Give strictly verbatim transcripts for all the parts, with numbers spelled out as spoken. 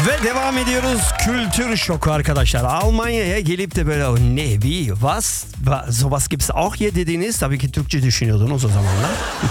Ve devam ediyoruz kültür şoku arkadaşlar. Almanya'ya gelip de böyle ne, wie, was, sowas gibt's auch hier dediğiniz, tabii ki Türkçe düşünüyordunuz o zamanlar.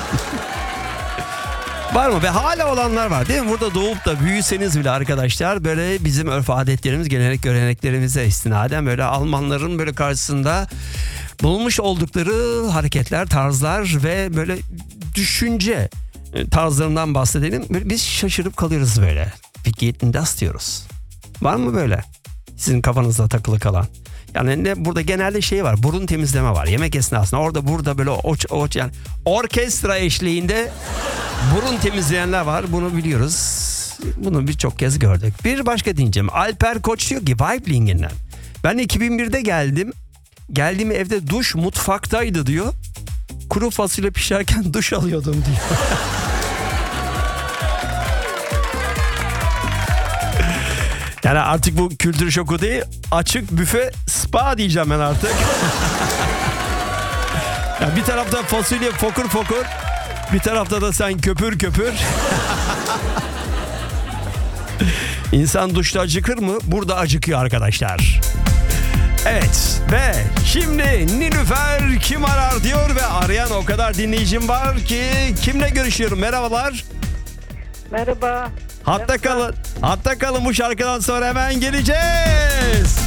Var mı? Ve hala olanlar var değil mi? Burada doğup da büyüseniz bile arkadaşlar böyle bizim örf adetlerimiz, gelenek göreneklerimize istinaden böyle Almanların böyle karşısında bulmuş oldukları hareketler, tarzlar ve böyle düşünce tarzlarından bahsedelim. Böyle biz şaşırıp kalıyoruz böyle. Wie geht denn das diyoruz. Var mı böyle sizin kafanızda takılı kalan? Yani ne, burada genelde şey var, burun temizleme var yemek esnasında, orada burada böyle oç, oç, yani orkestra eşliğinde burun temizleyenler var, bunu biliyoruz, bunu birçok kez gördük. Bir başka diyeceğim, Alper Koç diyor ki Weiblingen'den, ben iki bin birde geldim, geldiğim evde duş mutfaktaydı diyor, kuru fasulye pişerken duş alıyordum diyor. Yani artık bu kültür şoku değil, açık büfe spa diyeceğim ben artık. Yani bir tarafta fasulye fokur fokur, bir tarafta da sen köpür köpür. İnsan duşta acıkır mı? Burada acıkıyor arkadaşlar. Evet ve şimdi Nilüfer kim arar diyor ve arayan o kadar dinleyicim var ki kimle görüşüyorum? Merhabalar. Merhaba. Hatta kalın. Hatta kalın, bu şarkıdan sonra hemen geleceğiz.